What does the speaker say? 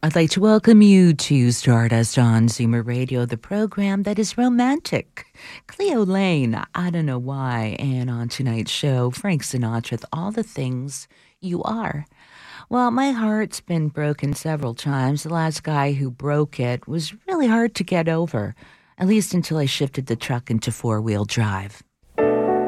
I'd like to welcome you to Stardust on Zoomer Radio, the program that is romantic. Cleo Lane, I don't know why, and on tonight's show, Frank Sinatra with All the Things You Are. Well, my heart's been broken several times. The last guy who broke it was really hard to get over, at least until I shifted the truck into four-wheel drive.